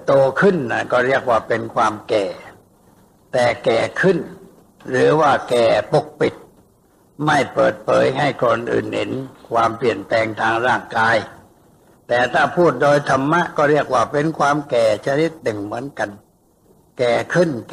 โตขึ้นนะก็เรียกว่าเป็นความแก่แต่แก่ขึ้นหรือว่าแก่ปกปิดไม่เปิดเผยให้คนอื่นเห็นความเปลี่ยนแปลงทางร่างกายแต่ถ้าพูดโดยธรรมะก็เรียกว่าเป็นความแก่ชนิดหนึ่งเหมือนกันแก่ขึ้น